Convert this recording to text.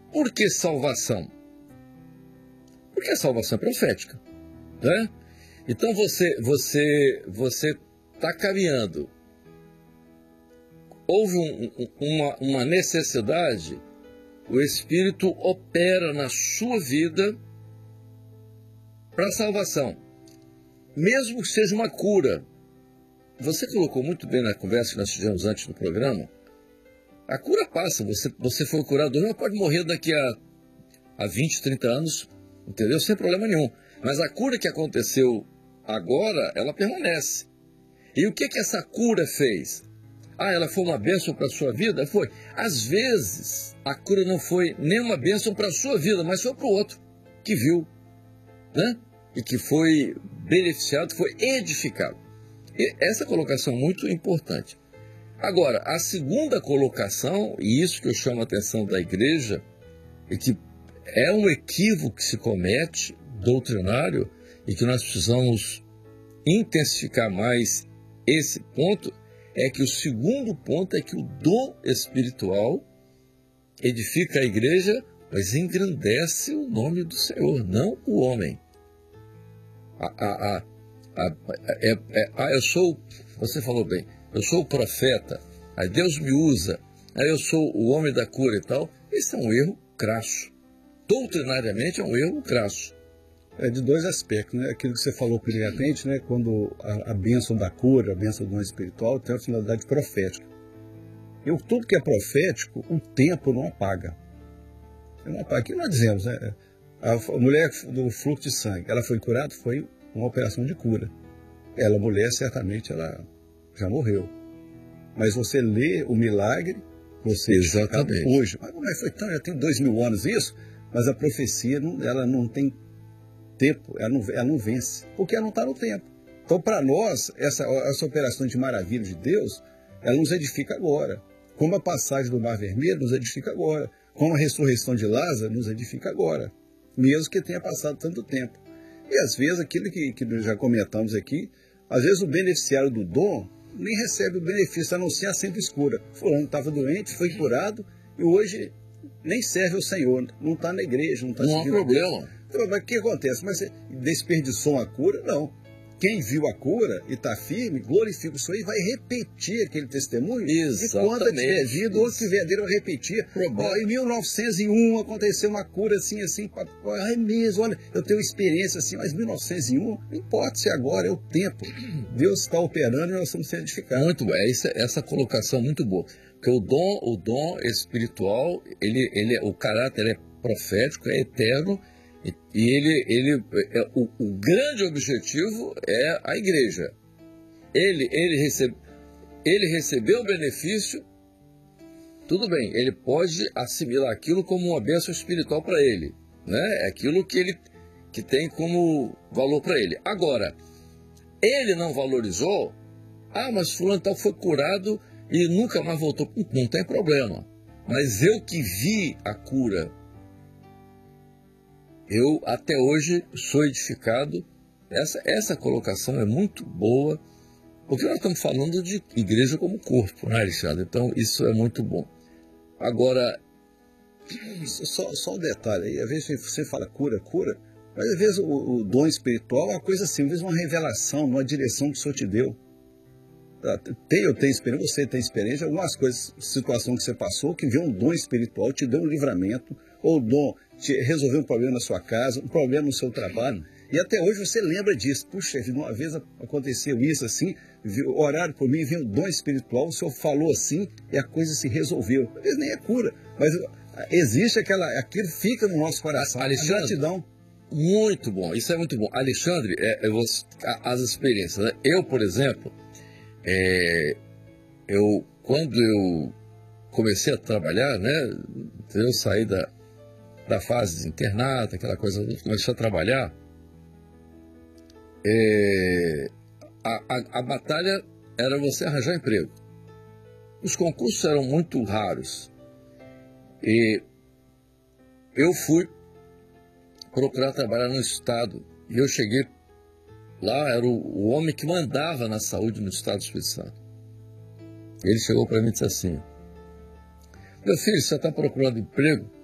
Por que salvação? Porque a salvação é profética, né? Então você está caminhando. Houve uma necessidade, o Espírito opera na sua vida para a salvação. Mesmo que seja uma cura. Você colocou muito bem na conversa que nós tivemos antes do programa. A cura passa, você foi curado, não pode morrer daqui a 20, 30 anos, entendeu? Sem problema nenhum. Mas a cura que aconteceu agora, ela permanece. E o que essa cura fez? Ela foi uma bênção para a sua vida? Foi. Às vezes, a cura não foi nem uma bênção para a sua vida, mas foi para o outro, que viu, né? E que foi beneficiado, foi edificado. E essa colocação é muito importante. Agora, a segunda colocação, e isso que eu chamo a atenção da igreja, é que é um equívoco que se comete, doutrinário, e que nós precisamos intensificar mais esse ponto, é que o segundo ponto é que o dom espiritual edifica a igreja, mas engrandece o nome do Senhor, não o homem. Você falou bem, eu sou o profeta, aí Deus me usa, aí eu sou o homem da cura e tal. Esse é um erro crasso. Doutrinariamente é um erro crasso. É de dois aspectos, né? Aquilo que você falou primeiramente, né? Quando a bênção da cura, a bênção do dom espiritual tem uma finalidade profética. Tudo que é profético, o tempo não apaga. Não apaga. Aqui nós dizemos, né? A mulher do fluxo de sangue, ela foi curada? Foi uma operação de cura. Ela, mulher, certamente, ela já morreu. Mas você lê o milagre, você... Exatamente. Hoje. Mas foi tão, já tem 2000 anos isso, mas a profecia, ela não tem tempo, ela não vence, porque ela não está no tempo. Então, para nós, essa operação de maravilha de Deus, ela nos edifica agora. Como a passagem do Mar Vermelho nos edifica agora. Como a ressurreição de Lázaro nos edifica agora. Mesmo que tenha passado tanto tempo. E às vezes, aquilo que nós já comentamos aqui, às vezes o beneficiário do dom nem recebe o benefício, a não ser a sempre escura. Fulano estava doente, foi curado, e hoje nem serve ao Senhor, não está na igreja, não está servindo. Não há problema. Então, mas o que acontece? Mas você desperdiçou uma cura? Não. Quem viu a cura e está firme, glorifica o Senhor e vai repetir aquele testemunho. Exatamente. E quando tiver vida, ou se tiver dele, vai repetir. Em 1901 aconteceu uma cura assim. É mesmo, olha, eu tenho experiência assim, mas 1901, não importa se agora, é o tempo. Deus está operando e nós estamos sendo edificados. Muito bom, essa colocação é muito boa. Porque o dom espiritual, o caráter é profético, é eterno. E o grande objetivo é a igreja. Ele recebeu o benefício, tudo bem, ele pode assimilar aquilo como uma bênção espiritual para ele, né? É aquilo que tem como valor para ele. Agora, ele não valorizou, mas fulano tal foi curado e nunca mais voltou. Não tem problema. Mas eu que vi a cura, eu até hoje sou edificado. Essa colocação é muito boa, porque nós estamos falando de igreja como corpo, né, Alexandre? Então isso é muito bom. Agora, só um detalhe aí, às vezes você fala cura, mas às vezes o dom espiritual é uma coisa assim, às vezes uma revelação, uma direção que o Senhor te deu. Eu tenho experiência, você tem experiência, algumas coisas, situação que você passou, que veio um dom espiritual, te deu um livramento, ou o dom te resolveu um problema na sua casa, um problema no seu trabalho, e até hoje você lembra disso. Puxa, uma vez aconteceu isso assim, oraram por mim, veio um dom espiritual, o Senhor falou assim, e a coisa se resolveu. Às vezes nem é cura, mas existe aquilo fica no nosso coração, Alexandre, a gratidão. Muito bom, isso é muito bom. Alexandre, as experiências, né? Eu, por exemplo, quando eu comecei a trabalhar, né, eu saí da fase de internato, aquela coisa, comecei a trabalhar, a batalha era você arranjar emprego. Os concursos eram muito raros. E eu fui procurar trabalhar no estado. E eu cheguei lá, era o homem que mandava na saúde no estado do Espírito Santo. Ele chegou para mim e disse assim: meu filho, você está procurando emprego?